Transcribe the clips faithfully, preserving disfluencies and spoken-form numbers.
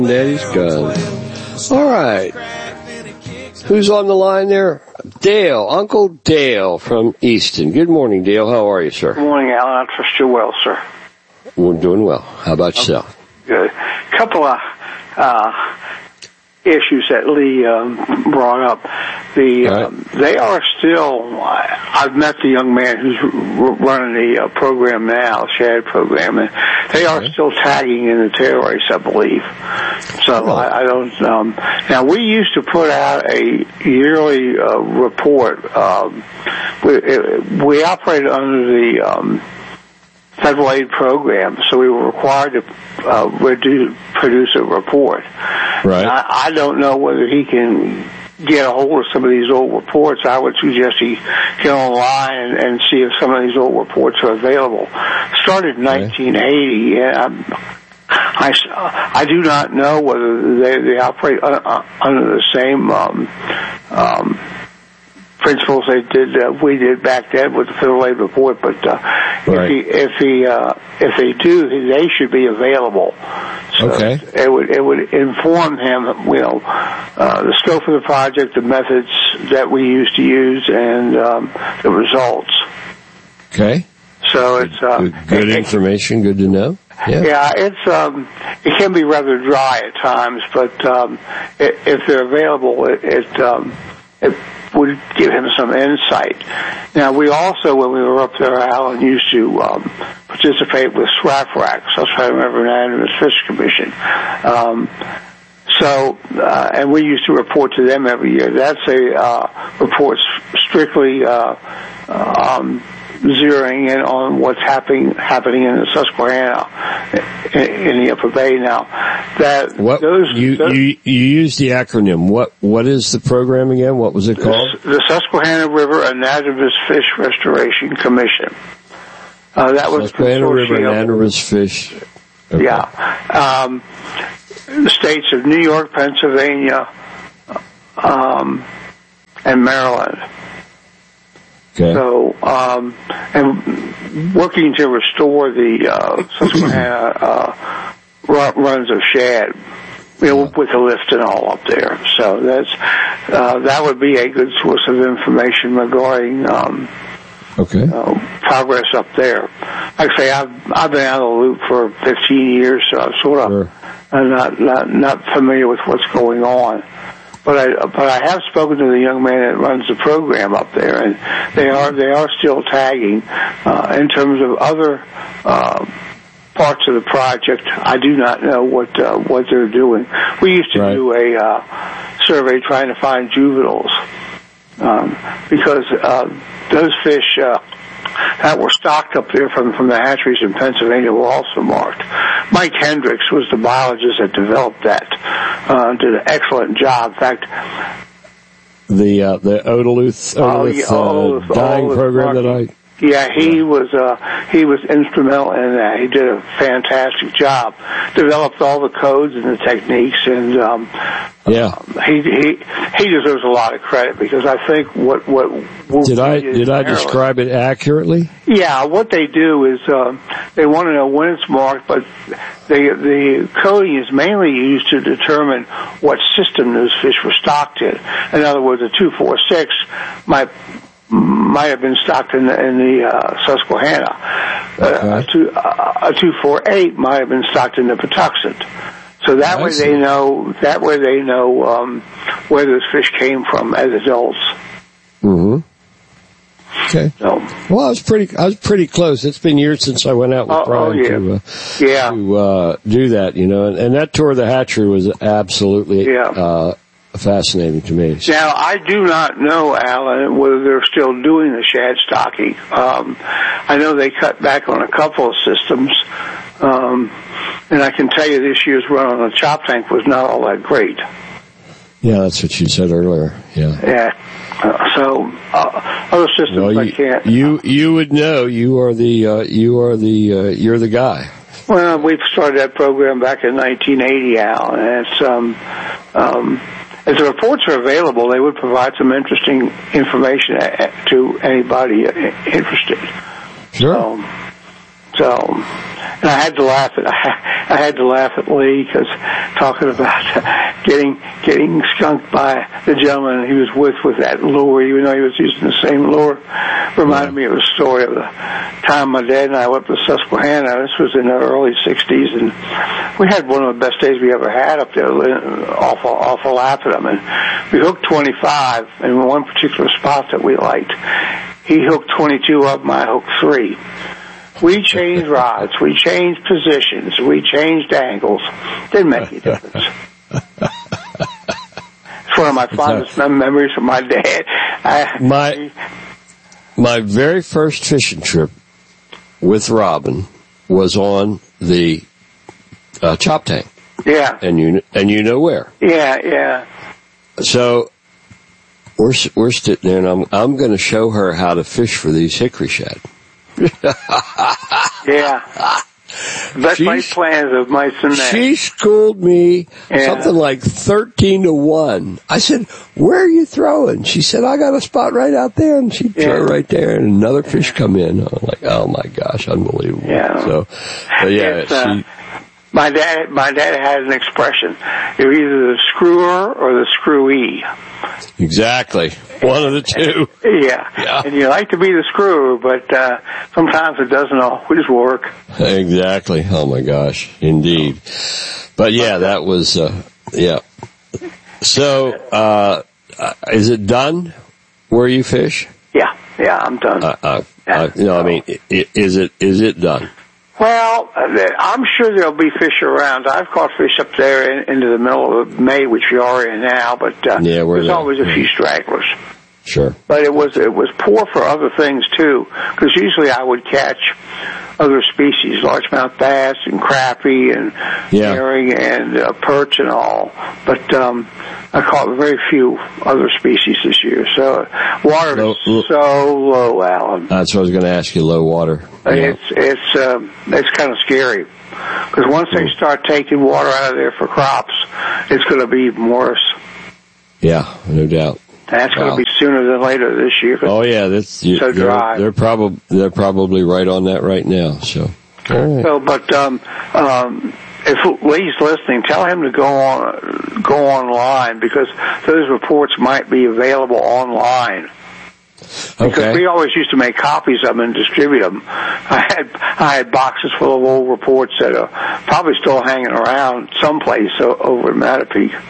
Daddy's gun. All right. Who's on the line there? Dale, Uncle Dale from Easton. Good morning, Dale. How are you, sir? Good morning, Alan. I trust you well, sir. We're doing well. How about yourself? Good. A couple of uh, issues that Lee um, brought up. The right. um, they are still. I've met the young man who's running the uh, program now, SHAD program, and they are okay. still tagging in the tail race, I believe. So oh. I, I don't. Um, now we used to put out a yearly uh, report. Um, we, it, we operated under the um, federal aid program, so we were required to uh, reduce, produce a report. Right. I, I don't know whether he can get a hold of some of these old reports. I would suggest he get online and, and see if some of these old reports are available. Started in nineteen eighty, and I, I do not know whether they, they operate under the same um, um, principles they did uh, we did back then with the federal aid report, but uh, right. if he if he uh, if they do, they should be available. So okay. It would it would inform him, you know, uh, the scope of the project, the methods that we used to use, and um, the results. Okay. So it's uh, good, good it, information. Good to know. Yeah. Yeah, it's um, it can be rather dry at times, but um, it, if they're available, it it, um, it would give him some insight. Now, we also, when we were up there, Alan, used to um, participate with SWAFRAC, Southern River Anonymous Fish Commission. Um, so, uh, and we used to report to them every year. That's a uh, report strictly uh, um, zeroing in on what's happening happening in the Susquehanna in, in the Upper Bay now. That what those, you, those you you use the acronym. What what is the program again? What was it called? The, the Susquehanna River Anadromous Fish Restoration Commission. Uh, that was Susquehanna River Anadromous Fish. Okay. Yeah, um, the states of New York, Pennsylvania, um, and Maryland. Okay. So, um, and working to restore the uh, Susquehanna uh, runs of shad, you know, with the lift and all up there. So that's uh, that would be a good source of information regarding um, okay uh, progress up there. Like I say, I've I've been out of the loop for fifteen years, so I'm sort of sure. I'm not, not not familiar with what's going on. But I, but I have spoken to the young man that runs the program up there, and they are they are still tagging. Uh, in terms of other uh, parts of the project, I do not know what uh, what they're doing. We used to right. do a uh, survey trying to find juveniles um, because uh, those fish uh, that were stocked up there from, from the hatcheries in Pennsylvania were also marked. Mike Hendricks was the biologist that developed that, uh, did an excellent job. In fact, the uh, the Odalith, Odalith, oh, yeah, Odalith uh, dying Odalith program market. that I. Yeah, he was uh, he was instrumental in that. He did a fantastic job. Developed all the codes and the techniques, and um, yeah, um, he he he deserves a lot of credit because I think what what did I did I describe it accurately? Yeah, what they do is uh, they want to know when it's marked, but they, the coding is mainly used to determine what system those fish were stocked in. In other words, a two four six might. might have been stocked in the, in the uh, Susquehanna. Okay. Uh, a, two, uh, a two four eight might have been stocked in the Patuxent. So that I way see. they know. That way they know um, where those fish came from as adults. Mm-hmm. Okay. So, well, I was pretty. I was pretty close. It's been years since I went out with oh, Brian oh, yeah. to, uh, yeah. to uh, do that. You know, and, and that tour of the hatchery was absolutely. Yeah. Uh, fascinating to me. Now, I do not know, Alan, whether they're still doing the shad stocking. Um, I know they cut back on a couple of systems, um, and I can tell you this year's run on the chop tank was not all that great. Yeah, that's what you said earlier. Yeah. Yeah. Uh, so uh, other systems well, you, I can't. You you would know. You are the uh, you are the uh, you're the guy. Well, we started that program back in nineteen eighty, Al, and it's um um. If the reports are available, they would provide some interesting information to anybody interested. Sure. So, so And I had to laugh at I had to laugh at Lee because talking about uh, getting getting skunked by the gentleman he was with with that lure, even though he was using the same lure, reminded me of a story of the time my dad and I went to Susquehanna. This was in the early sixties, and we had one of the best days we ever had up there off of, off of Lapham, and we hooked twenty-five in one particular spot that we liked. He hooked twenty-two of them, I hooked three. We changed rods, we changed positions, we changed angles. Didn't make any difference. It's one of my fondest memories of my dad. I, my my very first fishing trip with Robin was on the uh, Chop Tank. Yeah. And you and you know where. Yeah, yeah. So we're we're sitting there, and I'm I'm going to show her how to fish for these hickory shad. Yeah. Best laid plans of mice and men. She schooled me yeah. something like thirteen to one. I said, "Where are you throwing?" She said, "I got a spot right out there," and she'd yeah. throw right there, and another fish come in. I'm like, "Oh my gosh, unbelievable!" Yeah. So, but yeah, it's, uh, she. My dad, my dad had an expression: "You're either the screwer or the screwee." Exactly, one of the two. Yeah, yeah. And you like to be the screwer, but uh, sometimes it doesn't always work. Exactly. Oh my gosh, indeed. But yeah, that was uh, yeah. So, uh, is it done where you fish? Yeah, yeah, I'm done. Uh, uh, uh, no, I mean, is it is it done? Well, I'm sure there'll be fish around. I've caught fish up there in, into the middle of May, which we are in now, but uh, yeah, there's there. always a few stragglers. Sure. But it was it was poor for other things too, because usually I would catch other species, largemouth bass and crappie and yeah. herring and uh, perch and all. But um, I caught very few other species this year. So water low, is so low, Alan. That's what I was going to ask you. Low water. Yeah. It's it's um, it's kind of scary because once they start taking water out of there for crops, it's going to be even worse. Yeah, no doubt. That's wow. going to be sooner than later this year. Oh yeah, that's you, so dry. They're, they're probably they're probably right on that right now. So, all right. So, but um, um, if Lee's listening, tell him to go on go online because those reports might be available online. Okay. Because we always used to make copies of them and distribute them. I had I had boxes full of old reports that are probably still hanging around someplace over in Mattapique.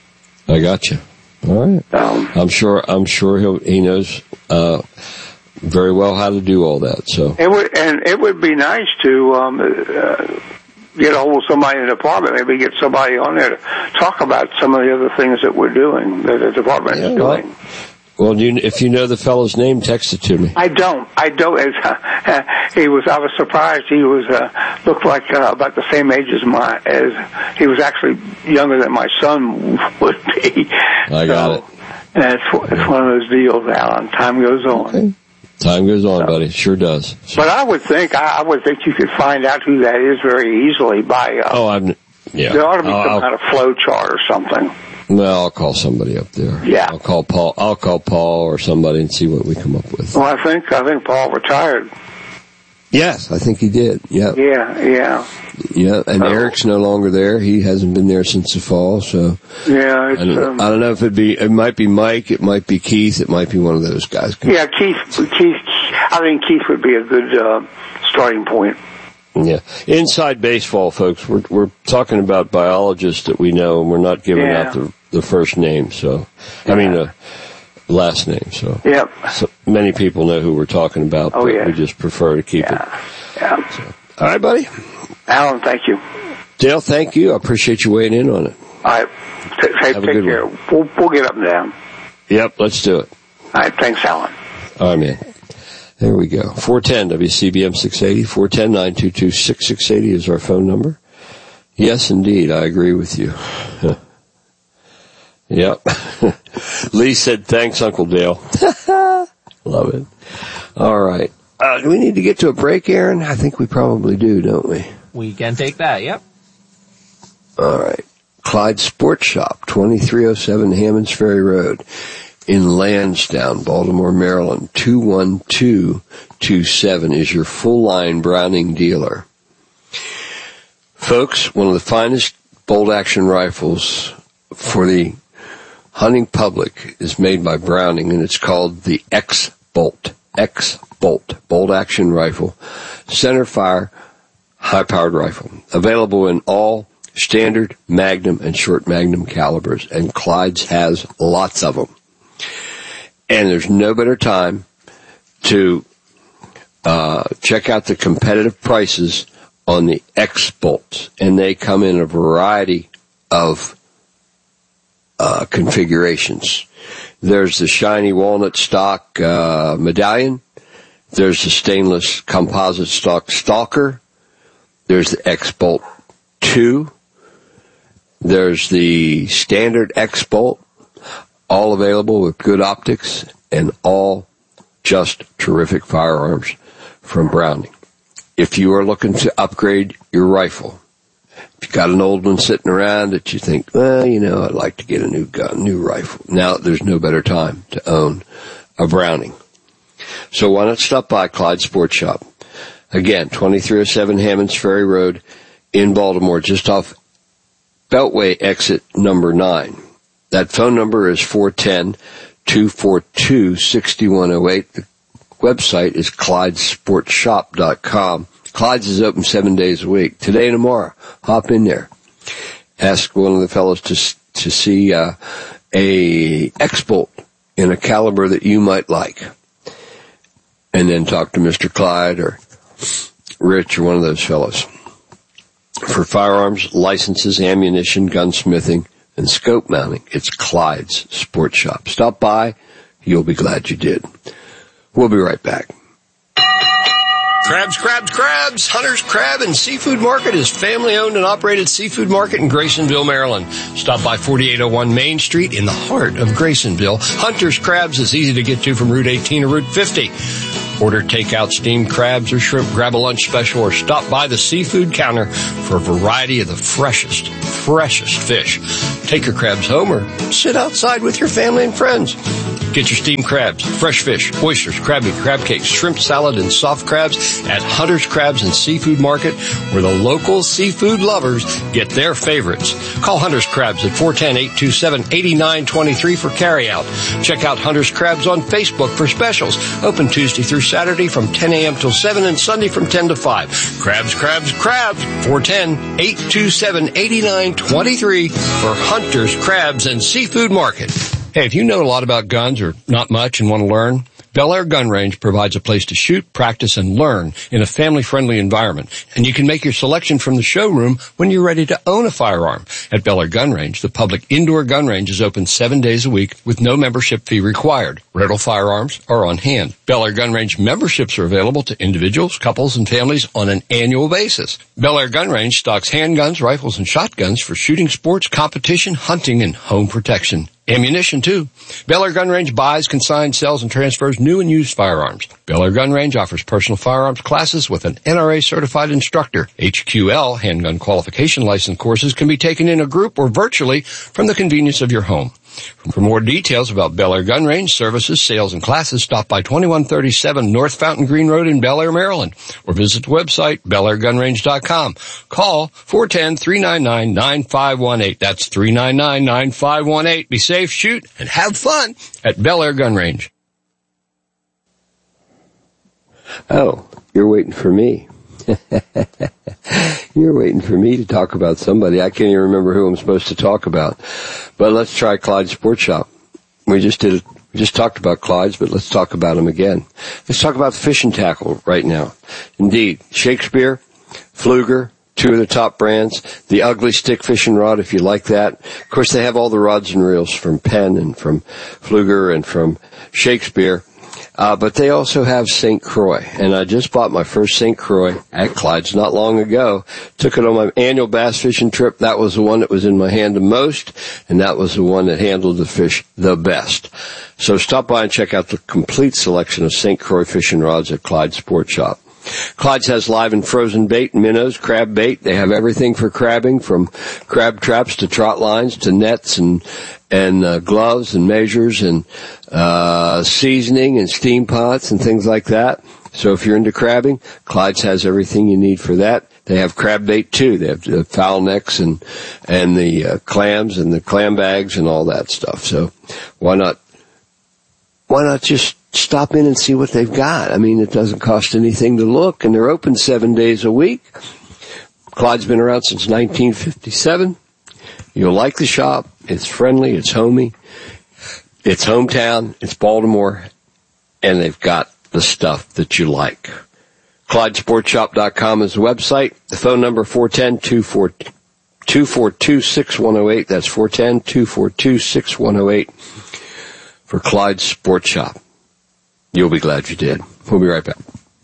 I got you. All right. Um, I'm sure. I'm sure he'll, he knows uh, very well how to do all that. So it would, and it would be nice to um, uh, get a hold of somebody in the department. Maybe get somebody on there to talk about some of the other things that we're doing, that the department yeah, is doing. Well, well you, if you know the fellow's name, text it to me. I don't. I don't. It's, uh, he was. I was surprised. He was uh, looked like uh, about the same age as my. As he was actually younger than my son would be. I got so, it. That's it's one of those deals, Alan. Time goes on. Okay. Time goes on, so, buddy. Sure does. But I would think I, I would think you could find out who that is very easily by. Uh, oh, I'm. Yeah. There ought to be I'll, some I'll, kind of flow chart or something. Well, I'll call somebody up there. Yeah. I'll call Paul. I'll call Paul or somebody and see what we come up with. Well, I think I think Paul retired. Yes, I think he did. Yeah. Yeah, yeah. Yeah, and oh. Eric's no longer there. He hasn't been there since the fall, so. Yeah, it's, I, don't, um, I don't know if it'd be, it might be Mike, it might be Keith, it might be one of those guys. Yeah, Keith, Keith, I think Keith would be a good, uh, starting point. Yeah. Inside baseball, folks, we're, we're talking about biologists that we know, and we're not giving yeah. out the, the first name, so, yeah. I mean, the last name, so. Yep. So many people know who we're talking about, oh, but yeah. we just prefer to keep yeah. it. Yeah. So, all right, buddy. Alan, thank you. Dale, thank you. I appreciate you weighing in on it. All right. T- take Have take care. We'll, we'll get up and down. Yep, let's do it. All right. Thanks, Alan. All right, man. There we go. four ten W C B M six eighty. four one zero, nine two two, six six eight zero is our phone number. Yes, indeed. I agree with you. Yep. Lee said, thanks, Uncle Dale. Love it. All right. Uh, do we need to get to a break, Aaron? I think we probably do, don't we? We can take that, yep. All right. Clyde Sports Shop, twenty-three oh seven Hammonds Ferry Road in Lansdowne, Baltimore, Maryland. two one two two seven is your full-line Browning dealer. Folks, one of the finest bolt-action rifles for the hunting public is made by Browning, and it's called the X-Bolt. X-Bolt, bolt-action rifle, center-fire, high-powered rifle. Available in all standard, magnum, and short magnum calibers, and Clyde's has lots of them. And there's no better time to uh, check out the competitive prices on the X-Bolts, and they come in a variety of uh, configurations. There's the shiny walnut stock uh, medallion. There's the stainless composite stock stalker. There's the X-Bolt two. There's the standard X-Bolt, all available with good optics and all just terrific firearms from Browning. If you are looking to upgrade your rifle, if you've got an old one sitting around that you think, well, you know, I'd like to get a new gun, new rifle. Now there's no better time to own a Browning. So why not stop by Clyde Sports Shop? Again, twenty-three oh seven Hammonds Ferry Road in Baltimore, just off Beltway exit number nine. That phone number is four one zero, two four two, six one zero eight. The website is clyde sports shop dot com. Clyde's is open seven days a week. Today and tomorrow, hop in there. Ask one of the fellows to to see uh, a X-Bolt in a caliber that you might like. And then talk to Mister Clyde or Rich or one of those fellows. For firearms, licenses, ammunition, gunsmithing, and scope mounting, it's Clyde's Sports Shop. Stop by. You'll be glad you did. We'll be right back. Crabs, Crabs, Crabs! Hunter's Crab and Seafood Market is family-owned and operated seafood market in Graysonville, Maryland. Stop by forty-eight oh one Main Street in the heart of Graysonville. Hunter's Crabs is easy to get to from Route eighteen or Route fifty. Order takeout steamed crabs or shrimp, grab a lunch special, or stop by the seafood counter for a variety of the freshest, freshest fish. Take your crabs home or sit outside with your family and friends. Get your steamed crabs, fresh fish, oysters, crab meat, crab cakes, shrimp salad, and soft crabs at Hunter's Crabs and Seafood Market, where the local seafood lovers get their favorites. Call Hunter's Crabs at four one zero, eight two seven, eight nine two three for carryout. Check out Hunter's Crabs on Facebook for specials. Open Tuesday through Saturday from ten a.m. till seven and Sunday from ten to five. Crabs, Crabs, Crabs, four one zero, eight two seven, eight nine two three for Hunter's Crabs and Seafood Market. Hey, if you know a lot about guns or not much and want to learn, Bel Air Gun Range provides a place to shoot, practice, and learn in a family-friendly environment. And you can make your selection from the showroom when you're ready to own a firearm. At Bel Air Gun Range, the public indoor gun range is open seven days a week with no membership fee required. Rental firearms are on hand. Bel Air Gun Range memberships are available to individuals, couples, and families on an annual basis. Bel Air Gun Range stocks handguns, rifles, and shotguns for shooting sports, competition, hunting, and home protection. Ammunition, too. Bel Air Gun Range buys, consigns, sells, and transfers new and used firearms. Bel Air Gun Range offers personal firearms classes with an N R A-certified instructor. H Q L, handgun qualification license courses, can be taken in a group or virtually from the convenience of your home. For more details about Bel Air Gun Range services, sales, and classes, stop by twenty-one thirty-seven North Fountain Green Road in Bel Air, Maryland, or visit the website, bel air gun range dot com. Call four one zero, three nine nine, nine five one eight. That's three nine nine, nine five one eight. Be safe, shoot, and have fun at Bel Air Gun Range. Oh, you're waiting for me. You're waiting for me to talk about somebody. I can't even remember who I'm supposed to talk about. But let's try Clyde Sports Shop. We just did it. We just talked about Clyde's, but let's talk about them again. Let's talk about fishing tackle right now. Indeed, Shakespeare, Pflueger, two of the top brands. The Ugly Stick fishing rod, if you like that. Of course, they have all the rods and reels from Penn and from Pflueger and from Shakespeare. Uh, but they also have Saint Croix, and I just bought my first Saint Croix at Clyde's not long ago. Took it on my annual bass fishing trip. That was the one that was in my hand the most, and that was the one that handled the fish the best. So stop by and check out the complete selection of Saint Croix fishing rods at Clyde Sports Shop. Clyde's has live and frozen bait, minnows, crab bait. They have everything for crabbing, from crab traps to trot lines to nets and and uh, gloves and measures and uh seasoning and steam pots and things like that. So if you're into crabbing, Clyde's has everything you need for that. They They have crab bait too. They have the foul necks and, and the uh, clams and the clam bags and all that stuff. So why not, why not just stop in and see what they've got? I mean, it doesn't cost anything to look, and they're open seven days a week. Clyde's been around since nineteen fifty-seven. You'll like the shop. It's friendly. It's homey. It's hometown. It's Baltimore. And they've got the stuff that you like. Clyde Sports Shop dot com is the website. The phone number four one zero, two four two, six one zero eight. That's four one zero, two four two, six one zero eight for Clyde Sports Shop. You'll be glad you did. We'll be right back.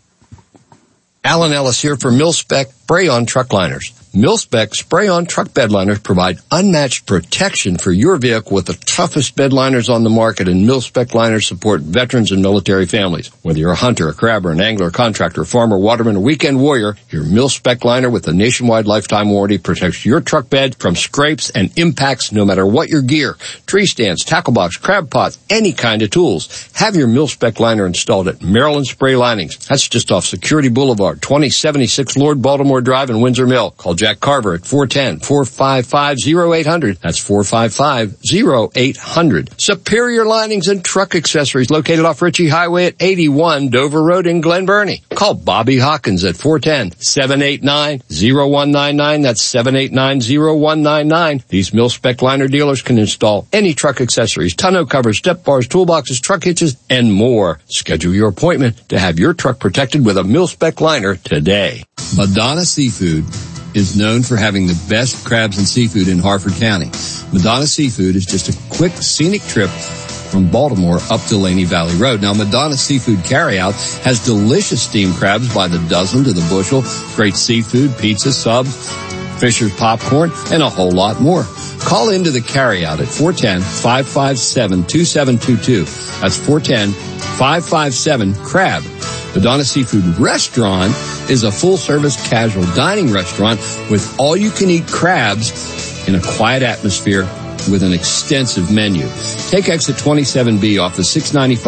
Alan Ellis here for Mil-Spec Spray-On Truck Liners. Mil-Spec Spray-On Truck Bed Liners provide unmatched protection for your vehicle with the toughest bed liners on the market, and Mil-Spec liners support veterans and military families. Whether you're a hunter, a crabber, an angler, a contractor, a farmer, waterman, or weekend warrior, your Mil-Spec liner with a nationwide lifetime warranty protects your truck bed from scrapes and impacts no matter what your gear. Tree stands, tackle box, crab pots, any kind of tools. Have your Mil-Spec liner installed at Maryland Spray Linings. That's just off Security Boulevard, twenty seventy-six Lord Baltimore Drive in Windsor Mill. Call Jack Carver at four one zero, four five five, zero eight zero zero. That's four five five, zero eight zero zero. Superior Linings and Truck Accessories located off Ritchie Highway at eighty-one Dover Road in Glen Burnie. Call Bobby Hawkins at four one zero, seven eight nine, zero one nine nine. That's seven eight nine, zero one nine nine. These Mil-Spec liner dealers can install any truck accessories, tonneau covers, step bars, toolboxes, truck hitches, and more. Schedule your appointment to have your truck protected with a Mil-Spec liner today. Madonna Seafood is known for having the best crabs and seafood in Harford County. Madonna Seafood is just a quick, scenic trip from Baltimore up to Laney Valley Road. Now, Madonna Seafood Carryout has delicious steamed crabs by the dozen to the bushel, great seafood, pizza, subs, Fisher's popcorn, and a whole lot more. Call into the carryout at four one zero, five five seven, two seven two two. That's four one zero, five five seven, crab. Madonna Seafood Restaurant is a full-service casual dining restaurant with all-you-can-eat crabs in a quiet atmosphere with an extensive menu. Take exit twenty-seven B off the six ninety-five